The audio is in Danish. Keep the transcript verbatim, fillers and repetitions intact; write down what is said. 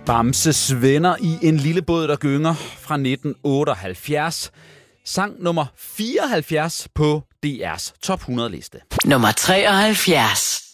Bamses Venner i en lille båd, der gynger fra nitten otteoghalvfjerds. Sang nummer fireoghalvfjerds på D R's top hundrede liste. Nummer treoghalvfjerds.